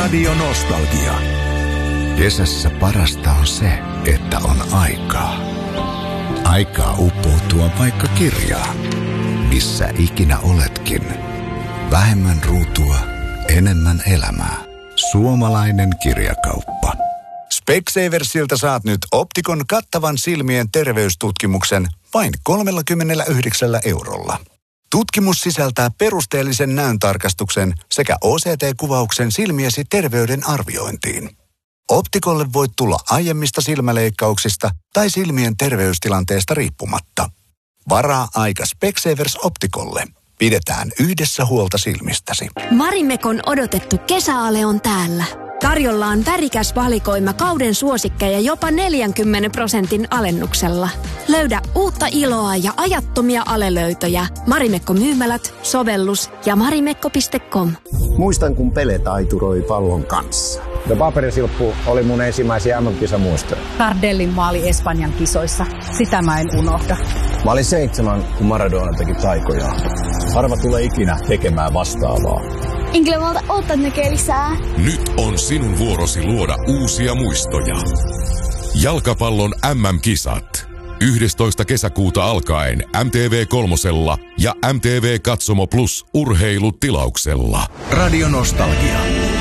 Radio Nostalgia. Kesässä parasta on se, että on aikaa. Aikaa uppoutua vaikka kirjaan. Missä ikinä oletkin. Vähemmän ruutua, enemmän elämää. Suomalainen kirjakauppa. Specsaversilta saat nyt Optikon kattavan silmien terveystutkimuksen vain 39 €. Tutkimus sisältää perusteellisen näöntarkastuksen sekä OCT-kuvauksen silmiesi terveyden arviointiin. Optikolle voit tulla aiemmista silmäleikkauksista tai silmien terveystilanteesta riippumatta. Varaa aika Specsavers Optikolle. Pidetään yhdessä huolta silmistäsi. Marimekon odotettu kesäale on täällä. Tarjolla on värikäs valikoima kauden suosikkeja jopa 40% alennuksella. Löydä uutta iloa ja ajattomia alelöytöjä Marimekko-myymälät, sovellus ja marimekko.com. Muistan, kun Pele taituroi pallon kanssa. Ja paperisilppu oli mun ensimmäisiä MM-kisamuistoja. Tardellin maali Espanjan kisoissa. Sitä mä en unohda. Mä olin 7, kun Maradona teki taikoja. Harva tulee ikinä tekemään vastaavaa. Enkä malta odottaa näkee lisää. Nyt on sinun vuorosi luoda uusia muistoja. Jalkapallon MM-kisat. 11. kesäkuuta alkaen MTV3 ja MTV Katsomo Plus urheilutilauksella. Radio Nostalgia.